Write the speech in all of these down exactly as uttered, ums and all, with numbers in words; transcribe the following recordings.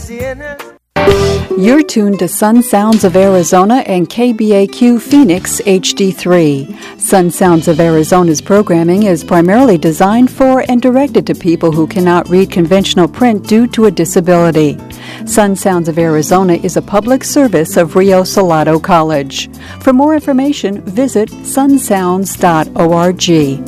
siennas. You're tuned to Sun Sounds of Arizona and K B A Q Phoenix H D three. Sun Sounds of Arizona's programming is primarily designed for and directed to people who cannot read conventional print due to a disability. Sun Sounds of Arizona is a public service of Rio Salado College. For more information, visit sun sounds dot org.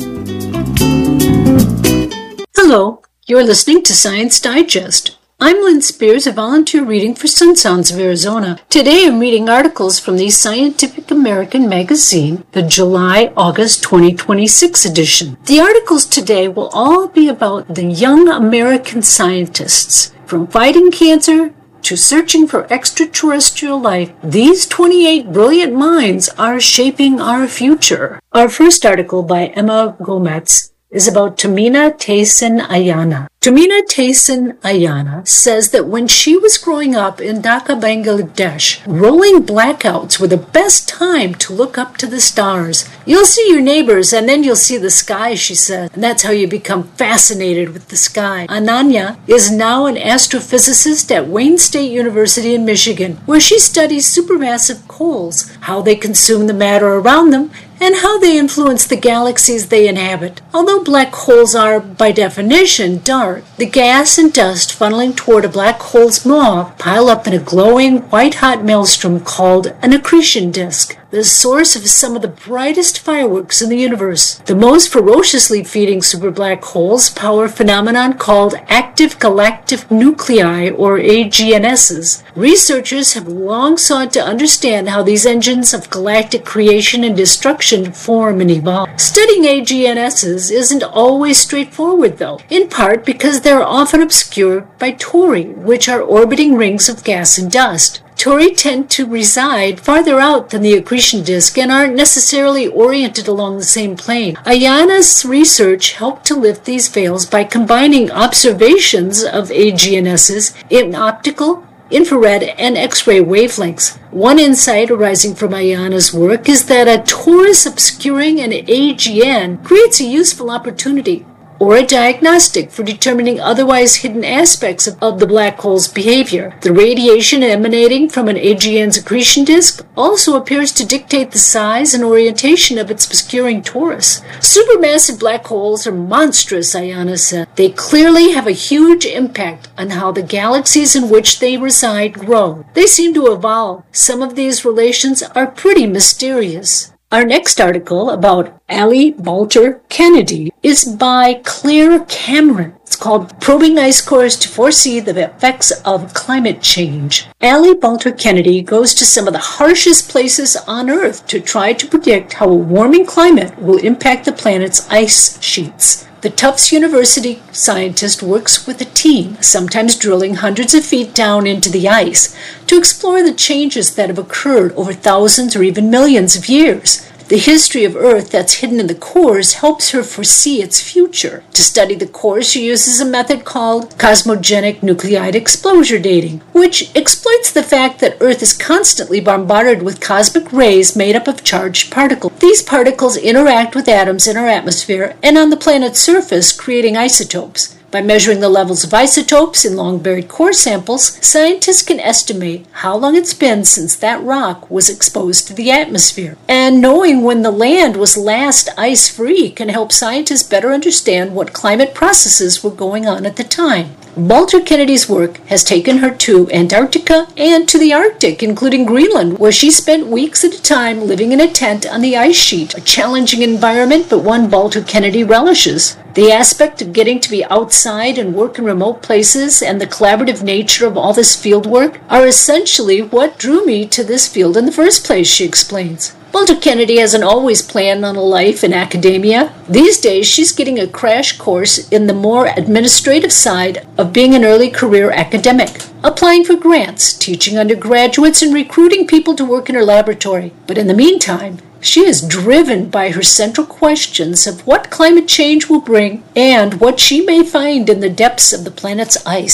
Hello, you're listening to Science Digest. I'm Lynn Spears, a volunteer reading for Sun Sounds of Arizona. Today I'm reading articles from the Scientific American magazine, the July-August twenty twenty-six edition. The articles today will all be about the young American scientists. From fighting cancer to searching for extraterrestrial life, these twenty-eight brilliant minds are shaping our future. Our first article by Emma Gomez is about Tumina Taysen Ayana. Tumina Taysen Ayana says that when she was growing up in Dhaka, Bangladesh, rolling blackouts were the best time to look up to the stars. You'll see your neighbors and then you'll see the sky, she said, and that's how you become fascinated with the sky. Ananya is now an astrophysicist at Wayne State University in Michigan, where she studies supermassive coals, how they consume the matter around them, and how they influence the galaxies they inhabit. Although black holes are, by definition, dark, the gas and dust funneling toward a black hole's maw pile up in a glowing, white-hot maelstrom called an accretion disk, the source of some of the brightest fireworks in the universe. The most ferociously feeding superblack holes power a phenomenon called active galactic nuclei, or A G N Ss. Researchers have long sought to understand how these engines of galactic creation and destruction form and evolve. Studying A G N Ss isn't always straightforward, though, in part because they're often obscured by tori, which are orbiting rings of gas and dust. Tori tend to reside farther out than the accretion disk and aren't necessarily oriented along the same plane. Ayana's research helped to lift these veils by combining observations of A G N Ss in optical, infrared, and X-ray wavelengths. One insight arising from Ayana's work is that a torus obscuring an A G N creates a useful opportunity or a diagnostic for determining otherwise hidden aspects of, of the black hole's behavior. The radiation emanating from an A G N's accretion disk also appears to dictate the size and orientation of its obscuring torus. Supermassive black holes are monstrous, Ayana said. They clearly have a huge impact on how the galaxies in which they reside grow. They seem to evolve. Some of these relations are pretty mysterious. Our next article about Allie Boulter Kennedy is by Claire Cameron. It's called Probing Ice Cores to Foresee the Effects of Climate Change. Allie Boulter Kennedy goes to some of the harshest places on Earth to try to predict how a warming climate will impact the planet's ice sheets. The Tufts University scientist works with a team, sometimes drilling hundreds of feet down into the ice, to explore the changes that have occurred over thousands or even millions of years. The history of Earth that's hidden in the cores helps her foresee its future. To study the cores, she uses a method called cosmogenic nuclide exposure dating, which exploits the fact that Earth is constantly bombarded with cosmic rays made up of charged particles. These particles interact with atoms in our atmosphere and on the planet's surface, creating isotopes. By measuring the levels of isotopes in long-buried core samples, scientists can estimate how long it's been since that rock was exposed to the atmosphere. And knowing when the land was last ice-free can help scientists better understand what climate processes were going on at the time. Boulter Kennedy's work has taken her to Antarctica and to the Arctic, including Greenland, where she spent weeks at a time living in a tent on the ice sheet, a challenging environment, but one Boulter Kennedy relishes. The aspect of getting to be outside and work in remote places and the collaborative nature of all this field work are essentially what drew me to this field in the first place, she explains. Boulter Kennedy hasn't always planned on a life in academia. These days, she's getting a crash course in the more administrative side of being an early career academic, applying for grants, teaching undergraduates, and recruiting people to work in her laboratory. But in the meantime, she is driven by her central questions of what climate change will bring and what she may find in the depths of the planet's ice.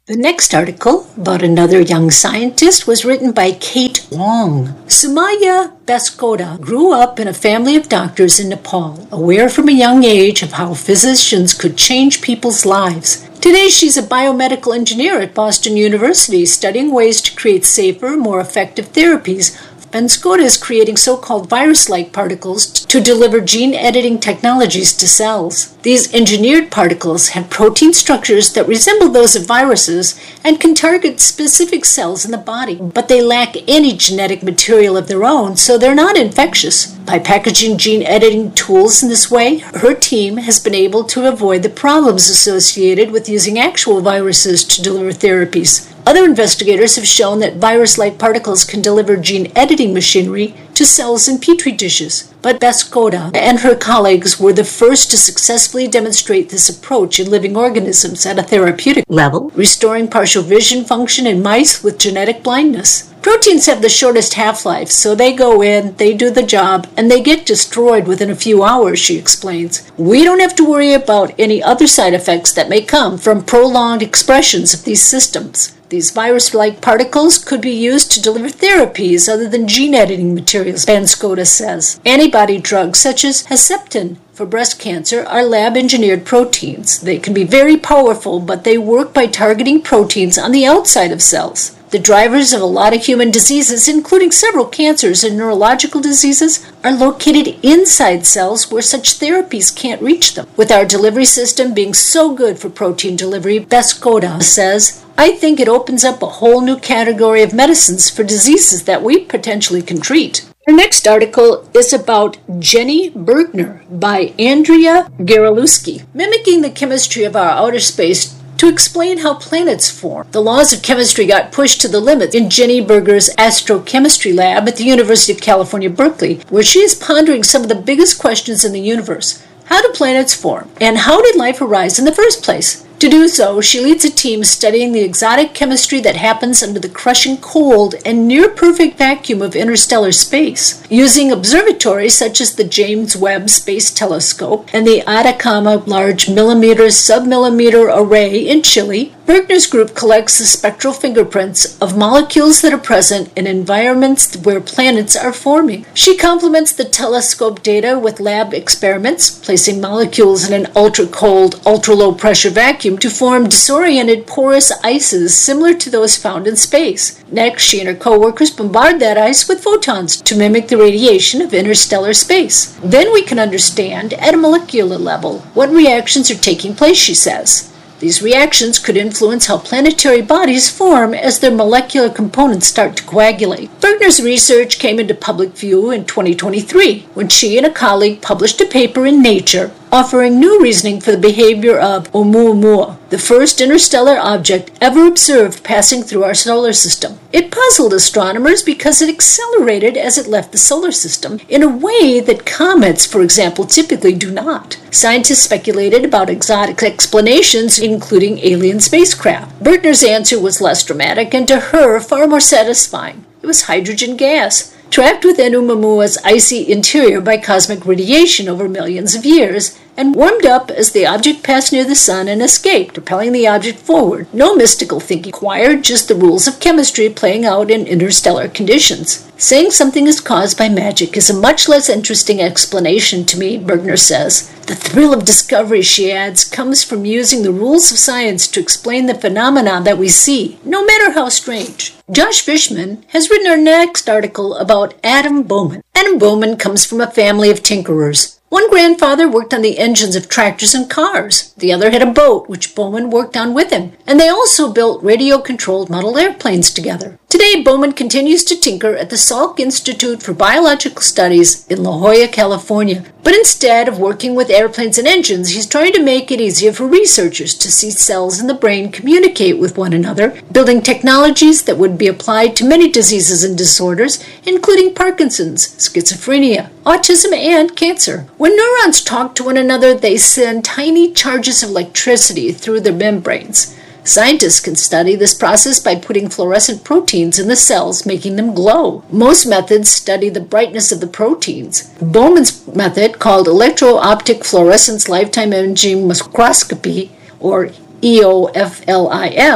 The next article, about another young scientist, was written by Kate Wong. Sumaya Baskoda grew up in a family of doctors in Nepal, aware from a young age of how physicians could change people's lives. Today, she's a biomedical engineer at Boston University, studying ways to create safer, more effective therapies. Baskoda is creating so-called virus-like particles to deliver gene-editing technologies to cells. These engineered particles have protein structures that resemble those of viruses and can target specific cells in the body, but they lack any genetic material of their own, so they're not infectious. By packaging gene-editing tools in this way, her team has been able to avoid the problems associated with using actual viruses to deliver therapies. Other investigators have shown that virus-like particles can deliver gene-editing machinery to cells in petri dishes. But Baskoda and her colleagues were the first to successfully demonstrate this approach in living organisms at a therapeutic level, restoring partial vision function in mice with genetic blindness. Proteins have the shortest half-life, so they go in, they do the job, and they get destroyed within a few hours, she explains. We don't have to worry about any other side effects that may come from prolonged expressions of these systems. These virus-like particles could be used to deliver therapies other than gene-editing materials, Baskoda says. Antibody drugs such as Herceptin for breast cancer are lab-engineered proteins. They can be very powerful, but they work by targeting proteins on the outside of cells. The drivers of a lot of human diseases, including several cancers and neurological diseases, are located inside cells where such therapies can't reach them. With our delivery system being so good for protein delivery, Baskoda says, I think it opens up a whole new category of medicines for diseases that we potentially can treat. Our next article is about Jenny Bergner by Andrea Garalewski, mimicking the chemistry of our outer space to explain how planets form. The laws of chemistry got pushed to the limit in Jenny Berger's astrochemistry lab at the University of California, Berkeley, where she is pondering some of the biggest questions in the universe. How do planets form? And how did life arise in the first place? To do so, she leads a team studying the exotic chemistry that happens under the crushing cold and near-perfect vacuum of interstellar space. Using observatories such as the James Webb Space Telescope and the Atacama Large Millimeter Submillimeter Array in Chile, Bergner's group collects the spectral fingerprints of molecules that are present in environments where planets are forming. She complements the telescope data with lab experiments, placing molecules in an ultra-cold, ultra-low-pressure vacuum to form disoriented porous ices similar to those found in space. Next, she and her co-workers bombard that ice with photons to mimic the radiation of interstellar space. Then we can understand, at a molecular level, what reactions are taking place, she says. These reactions could influence how planetary bodies form as their molecular components start to coagulate. Bergner's research came into public view in twenty twenty-three, when she and a colleague published a paper in Nature offering new reasoning for the behavior of Oumuamua, the first interstellar object ever observed passing through our solar system. It puzzled astronomers because it accelerated as it left the solar system in a way that comets, for example, typically do not. Scientists speculated about exotic explanations, including alien spacecraft. Bergner's answer was less dramatic and, to her, far more satisfying. It was hydrogen gas, trapped within Oumuamua's icy interior by cosmic radiation over millions of years, and warmed up as the object passed near the sun and escaped, propelling the object forward. No mystical thinking required, just the rules of chemistry playing out in interstellar conditions. Saying something is caused by magic is a much less interesting explanation to me, Bergner says. The thrill of discovery, she adds, comes from using the rules of science to explain the phenomena that we see, no matter how strange. Josh Fishman has written our next article about Adam Bowman. Adam Bowman comes from a family of tinkerers. One grandfather worked on the engines of tractors and cars. The other had a boat, which Bowman worked on with him. And they also built radio-controlled model airplanes together. Today, Bowman continues to tinker at the Salk Institute for Biological Studies in La Jolla, California. But instead of working with airplanes and engines, he's trying to make it easier for researchers to see cells in the brain communicate with one another, building technologies that would be applied to many diseases and disorders, including Parkinson's, schizophrenia, autism, and cancer. When neurons talk to one another, they send tiny charges of electricity through their membranes. Scientists can study this process by putting fluorescent proteins in the cells, making them glow. Most methods study the brightness of the proteins. Bowman's method, called electro-optic fluorescence lifetime imaging microscopy, or E O F L I M,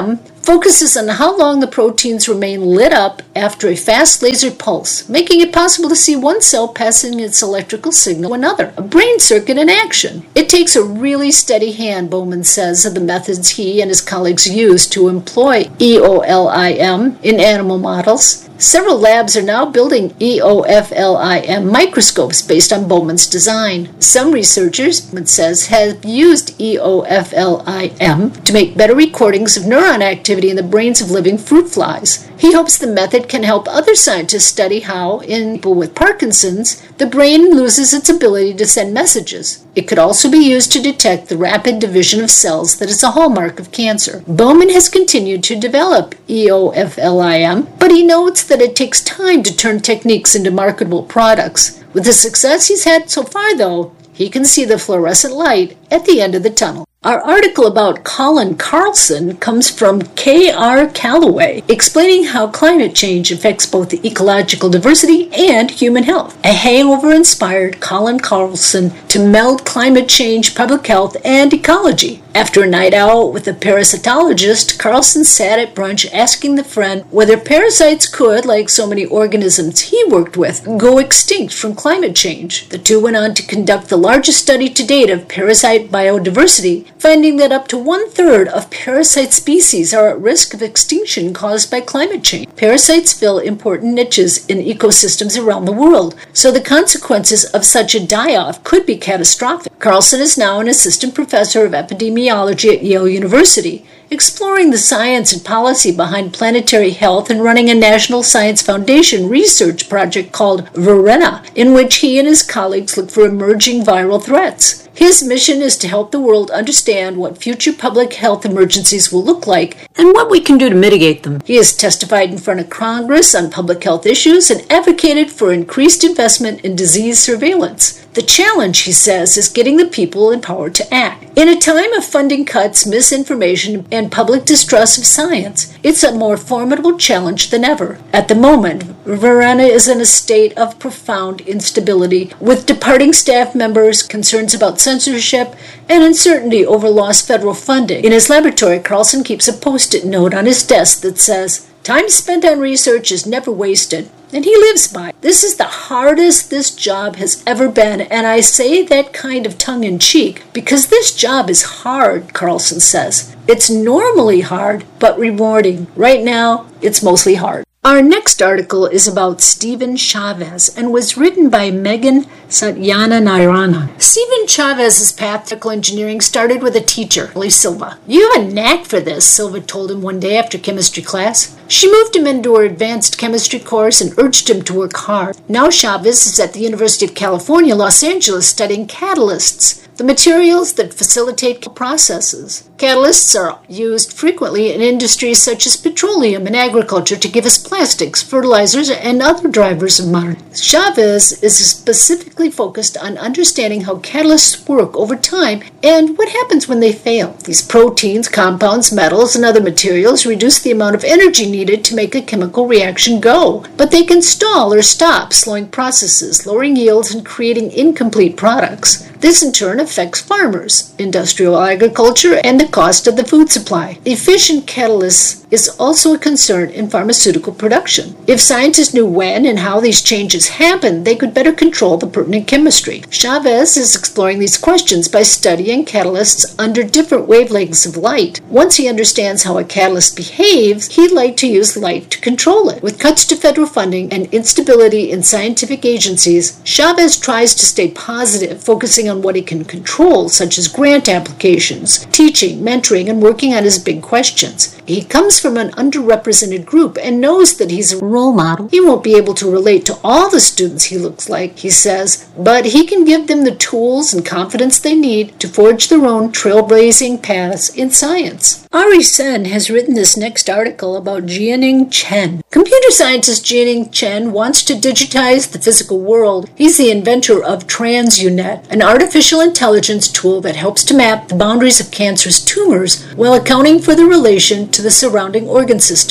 focuses on how long the proteins remain lit up after a fast laser pulse, making it possible to see one cell passing its electrical signal to another, a brain circuit in action. It takes a really steady hand, Bowman says, of the methods he and his colleagues use to employ E O L I M in animal models. Several labs are now building E O F L I M microscopes based on Bowman's design. Some researchers, Bowman says, have used E O F L I M to make better recordings of neuron activity in the brains of living fruit flies. He hopes the method can help other scientists study how, in people with Parkinson's, the brain loses its ability to send messages. It could also be used to detect the rapid division of cells that is a hallmark of cancer. Bowman has continued to develop E O F L I M, but he notes that it takes time to turn techniques into marketable products. With the success he's had so far, though, he can see the fluorescent light at the end of the tunnel. Our article about Colin Carlson comes from K R Calloway, explaining how climate change affects both the ecological diversity and human health. A hangover inspired Colin Carlson to meld climate change, public health, and ecology. After a night out with a parasitologist, Carlson sat at brunch asking the friend whether parasites could, like so many organisms he worked with, go extinct from climate change. The two went on to conduct the largest study to date of parasite biodiversity, finding that up to one-third of parasite species are at risk of extinction caused by climate change. Parasites fill important niches in ecosystems around the world, so the consequences of such a die-off could be catastrophic. Carlson is now an assistant professor of epidemiology at Yale University, exploring the science and policy behind planetary health and running a National Science Foundation research project called Verena, in which he and his colleagues look for emerging viral threats. His mission is to help the world understand what future public health emergencies will look like and what we can do to mitigate them. He has testified in front of Congress on public health issues and advocated for increased investment in disease surveillance. The challenge, he says, is getting the people empowered to act. In a time of funding cuts, misinformation, and public distrust of science, it's a more formidable challenge than ever. At the moment, Verena is in a state of profound instability, with departing staff members, concerns about censorship, and uncertainty over lost federal funding. In his laboratory, Carlson keeps a post-it note on his desk that says, "Time spent on research is never wasted," and he lives by it. This is the hardest this job has ever been, and I say that kind of tongue-in-cheek because this job is hard, Carlson says. It's normally hard, but rewarding. Right now, it's mostly hard. Our next article is about Stephen Chavez and was written by Megan Satyanarayana. Stephen Chavez's path to engineering started with a teacher, Lee Silva. "You have a knack for this," Silva told him one day after chemistry class. She moved him into her advanced chemistry course and urged him to work hard. Now Chavez is at the University of California, Los Angeles, studying catalysts, the materials that facilitate processes. Catalysts are used frequently in industries such as petroleum and agriculture to give us plastics, fertilizers, and other drivers of modern. Chavez is specifically focused on understanding how catalysts work over time and what happens when they fail. These proteins, compounds, metals, and other materials reduce the amount of energy needed to make a chemical reaction go, but they can stall or stop, slowing processes, lowering yields, and creating incomplete products. This in turn affects farmers, industrial agriculture, and the cost of the food supply. Efficient catalysts is also a concern in pharmaceutical production. If scientists knew when and how these changes happen, they could better control the pertinent chemistry. Chavez is exploring these questions by studying catalysts under different wavelengths of light. Once he understands how a catalyst behaves, he'd like to use light to control it. With cuts to federal funding and instability in scientific agencies, Chavez tries to stay positive, focusing on what he can control, such as grant applications, teaching, mentoring, and working on his big questions. He comes from an underrepresented group and knows that he's a role model. He won't be able to relate to all the students he looks like, he says, but he can give them the tools and confidence they need to forge their own trailblazing paths in science. Ari Sen has written this next article about Jianing Chen. Computer scientist Jianing Chen wants to digitize the physical world. He's the inventor of TransUnet, an artificial intelligence tool that helps to map the boundaries of cancerous tumors while accounting for the relation to the surrounding organ systems.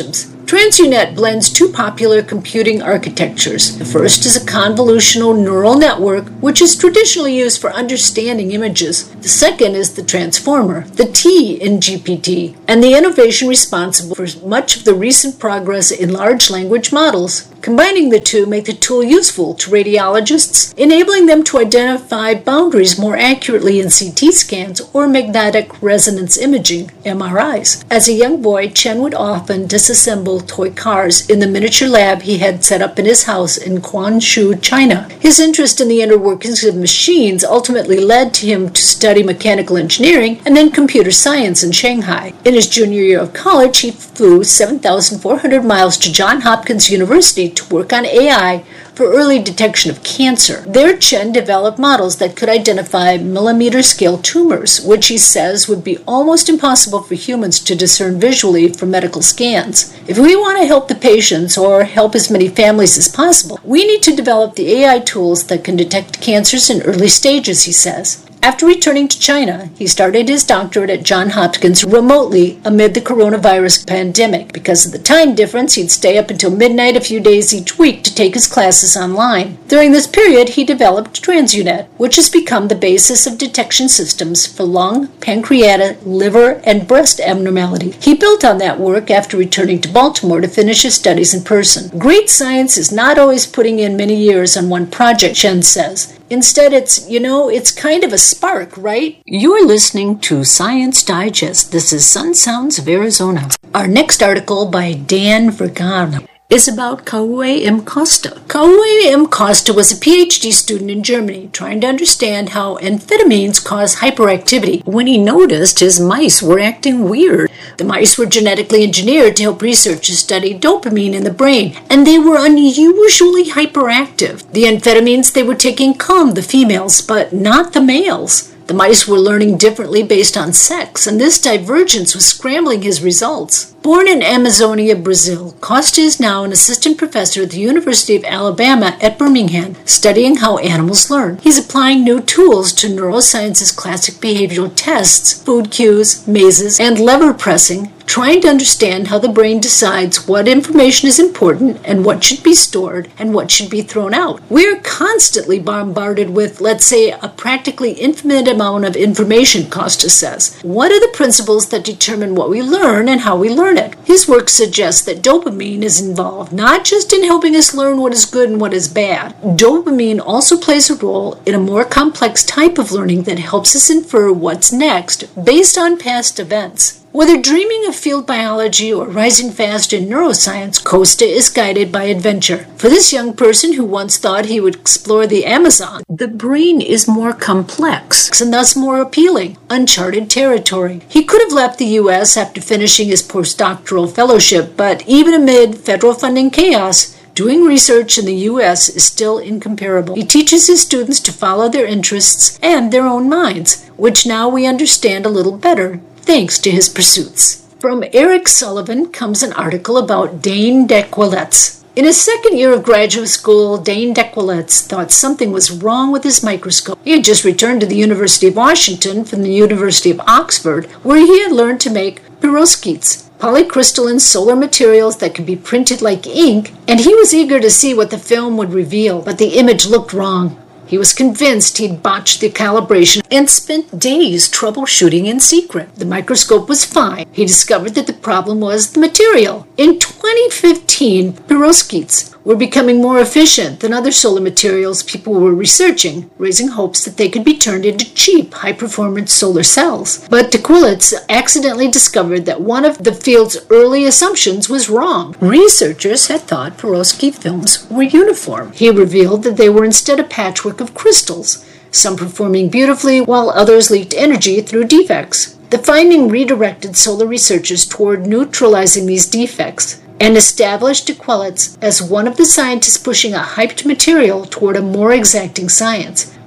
TransUNet blends two popular computing architectures. The first is a convolutional neural network, which is traditionally used for understanding images. The second is the transformer, the T in G P T, and the innovation responsible for much of the recent progress in large language models. Combining the two make the tool useful to radiologists, enabling them to identify boundaries more accurately in C T scans or magnetic resonance imaging, M R Is. As a young boy, Chen would often disassemble toy cars in the miniature lab he had set up in his house in Guangzhou, China. His interest in the inner workings of machines ultimately led to him to study mechanical engineering and then computer science in Shanghai. In his junior year of college, he flew seven thousand four hundred miles to Johns Hopkins University to work on A I for early detection of cancer. There, Chen developed models that could identify millimeter-scale tumors, which he says would be almost impossible for humans to discern visually from medical scans. If we want to help the patients or help as many families as possible, we need to develop the A I tools that can detect cancers in early stages, he says. After returning to China, he started his doctorate at Johns Hopkins remotely amid the coronavirus pandemic. Because of the time difference, he'd stay up until midnight a few days each week to take his classes online. During this period, he developed TransUNet, which has become the basis of detection systems for lung, pancreatic, liver, and breast abnormality. He built on that work after returning to Baltimore to finish his studies in person. Great science is not always putting in many years on one project, Chen says. Instead, it's, you know, it's kind of a spark, right? You're listening to Science Digest. This is Sun Sounds of Arizona. Our next article by Dan Vergara is about Kauai M. Costa. Kauai M. Costa was a P H D student in Germany trying to understand how amphetamines cause hyperactivity when he noticed his mice were acting weird. The mice were genetically engineered to help researchers study dopamine in the brain, and they were unusually hyperactive. The amphetamines they were taking calmed the females, but not the males. The mice were learning differently based on sex, and this divergence was scrambling his results. Born in Amazonia, Brazil, Costa is now an assistant professor at the University of Alabama at Birmingham, studying how animals learn. He's applying new tools to neuroscience's classic behavioral tests, food cues, mazes, and lever pressing, trying to understand how the brain decides what information is important and what should be stored and what should be thrown out. We're constantly bombarded with, let's say, a practically infinite amount of information, Costa says. What are the principles that determine what we learn and how we learn it? His work suggests that dopamine is involved, not just in helping us learn what is good and what is bad. Dopamine also plays a role in a more complex type of learning that helps us infer what's next based on past events. Whether dreaming of field biology or rising fast in neuroscience, Costa is guided by adventure. For this young person who once thought he would explore the Amazon, the brain is more complex and thus more appealing, uncharted territory. He could have left the U S after finishing his postdoctoral fellowship, but even amid federal funding chaos, doing research in the U S is still incomparable. He teaches his students to follow their interests and their own minds, which now we understand a little better, thanks to his pursuits. From Eric Sullivan comes an article about Dane Dequeletz. In his second year of graduate school, Dane Dequeletz thought something was wrong with his microscope. He had just returned to the University of Washington from the University of Oxford, where he had learned to make perovskites, polycrystalline solar materials that could be printed like ink, and he was eager to see what the film would reveal, but the image looked wrong. He was convinced he'd botched the calibration and spent days troubleshooting in secret. The microscope was fine. He discovered that the problem was the material. In twenty fifteen, perovskites were becoming more efficient than other solar materials people were researching, raising hopes that they could be turned into cheap, high-performance solar cells. But Dequeletz accidentally discovered that one of the field's early assumptions was wrong. Researchers had thought perovskite films were uniform. He revealed that they were instead a patchwork of crystals, some performing beautifully while others leaked energy through defects. The finding redirected solar researchers toward neutralizing these defects and established Dequeletz as one of the scientists pushing a hyped material toward a more exacting science.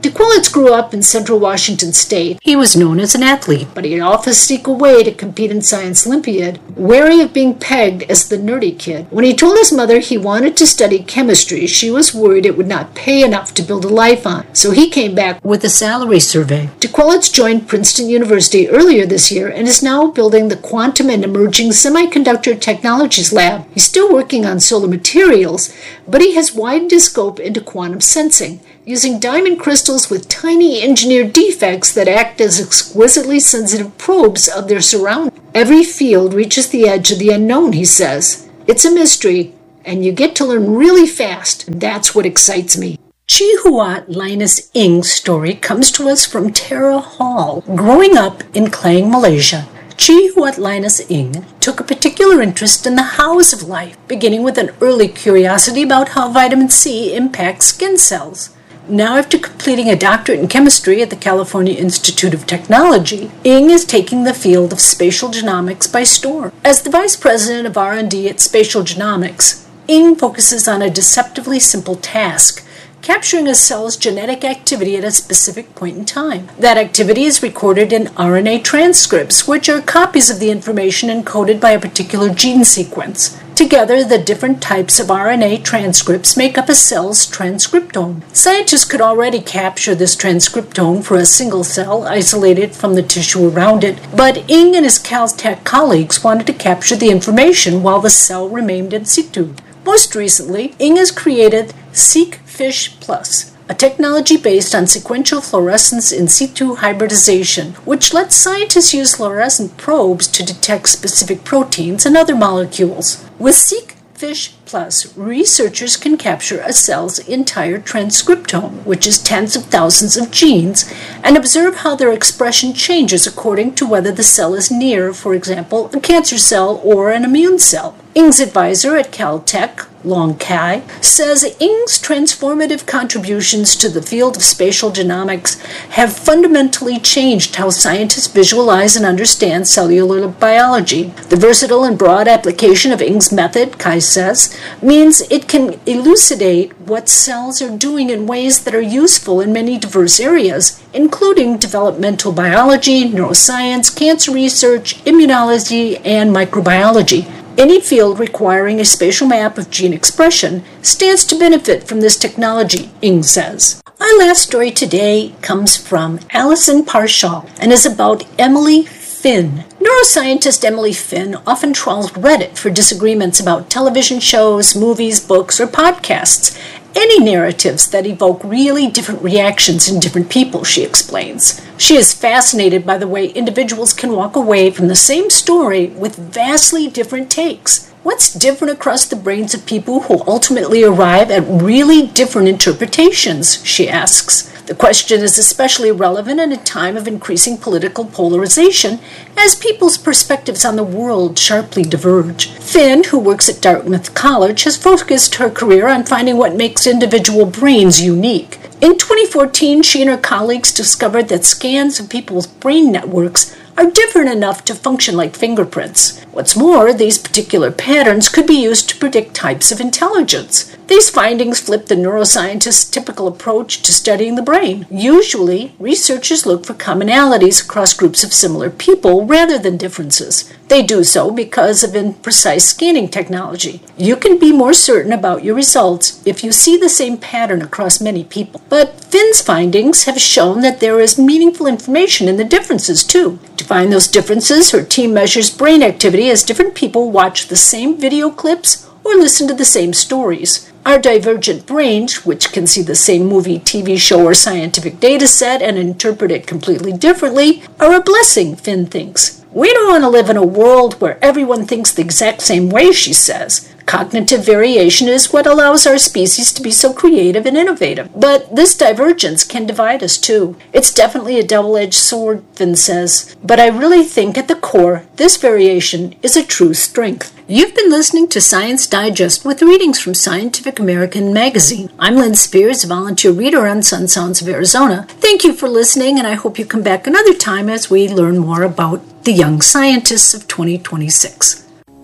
DeQuillitz grew up in central Washington state. He was known as an athlete, but he'd often sneak away to compete in Science Olympiad, wary of being pegged as the nerdy kid. When he told his mother he wanted to study chemistry, she was worried it would not pay enough to build a life on, so he came back with a salary survey. DeQuillitz joined Princeton University earlier this year and is now building the Quantum and Emerging Semiconductor Technologies Lab. He's still working on solar materials, but he has widened his scope into quantum sensing, using diamond crystals with tiny engineered defects that act as exquisitely sensitive probes of their surroundings. Every field reaches the edge of the unknown, he says. It's a mystery, and you get to learn really fast, and that's what excites me. Chihuahua Linus Ng's story comes to us from Tara Hall. Growing up in Klang, Malaysia, Chihuahua Linus Ng took a particular interest in the hows of life, beginning with an early curiosity about how vitamin C impacts skin cells. Now, after completing a doctorate in chemistry at the California Institute of Technology, Ng is taking the field of spatial genomics by storm. As the vice president of R and D at Spatial Genomics, Ng focuses on a deceptively simple task: capturing a cell's genetic activity at a specific point in time. That activity is recorded in R N A transcripts, which are copies of the information encoded by a particular gene sequence. Together, the different types of R N A transcripts make up a cell's transcriptome. Scientists could already capture this transcriptome for a single cell isolated from the tissue around it, but Ng and his Caltech colleagues wanted to capture the information while the cell remained in situ. Most recently, Ng has created SeqFish Plus, a technology based on sequential fluorescence in situ hybridization, which lets scientists use fluorescent probes to detect specific proteins and other molecules. With SeqFish Plus, researchers can capture a cell's entire transcriptome, which is tens of thousands of genes, and observe how their expression changes according to whether the cell is near, for example, a cancer cell or an immune cell. Ng's advisor at Caltech, Long Kai, says Ng's transformative contributions to the field of spatial genomics have fundamentally changed how scientists visualize and understand cellular biology. The versatile and broad application of Ng's method, Kai says, means it can elucidate what cells are doing in ways that are useful in many diverse areas, including developmental biology, neuroscience, cancer research, immunology, and microbiology. Any field requiring a spatial map of gene expression stands to benefit from this technology, Ng says. Our last story today comes from Alison Parshall and is about Emily Finn. Neuroscientist Emily Finn often trawls Reddit for disagreements about television shows, movies, books, or podcasts. Any narratives that evoke really different reactions in different people, she explains. She is fascinated by the way individuals can walk away from the same story with vastly different takes. What's different across the brains of people who ultimately arrive at really different interpretations, she asks. The question is especially relevant in a time of increasing political polarization, as people's perspectives on the world sharply diverge. Finn, who works at Dartmouth College, has focused her career on finding what makes individual brains unique. In twenty fourteen, she and her colleagues discovered that scans of people's brain networks are different enough to function like fingerprints. What's more, these particular patterns could be used to predict types of intelligence. These findings flip the neuroscientist's typical approach to studying the brain. Usually, researchers look for commonalities across groups of similar people rather than differences. They do so because of imprecise scanning technology. You can be more certain about your results if you see the same pattern across many people. But Finn's findings have shown that there is meaningful information in the differences, too. To find those differences, her team measures brain activity as different people watch the same video clips or listen to the same stories. Our divergent brains, which can see the same movie, T V show, or scientific data set and interpret it completely differently, are a blessing, Finn thinks. We don't want to live in a world where everyone thinks the exact same way, she says. Cognitive variation is what allows our species to be so creative and innovative. But this divergence can divide us too. It's definitely a double-edged sword, Finn says. But I really think at the core, this variation is a true strength. You've been listening to Science Digest with readings from Scientific American magazine. I'm Lynn Spears, a volunteer reader on Sun Sounds of Arizona. Thank you for listening, and I hope you come back another time as we learn more about the young scientists of twenty twenty-six.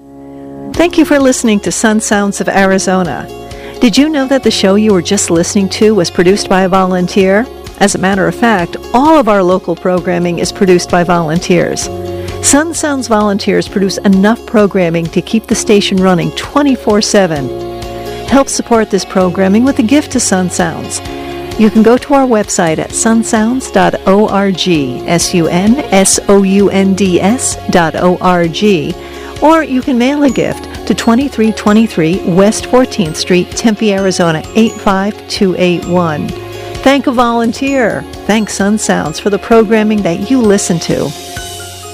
Thank you for listening to Sun Sounds of Arizona. Did you know that the show you were just listening to was produced by a volunteer? As a matter of fact, all of our local programming is produced by volunteers. Sun Sounds volunteers produce enough programming to keep the station running twenty-four seven. Help support this programming with a gift to Sun Sounds. You can go to our website at sun sounds dot org, S U N S O U N D S dot O R G, or you can mail a gift to twenty-three twenty-three West fourteenth Street, Tempe, Arizona, eight five two eight one. Thank a volunteer. Thank Sun Sounds for the programming that you listen to.